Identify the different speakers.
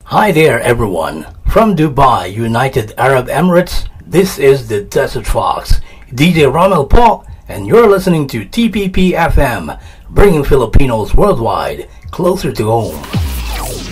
Speaker 1: Hi there, everyone. From Dubai, United Arab Emirates, this is the Desert Fox, DJ Ramel Paul, and you're listening to TPP FM, bringing Filipinos worldwide closer to home.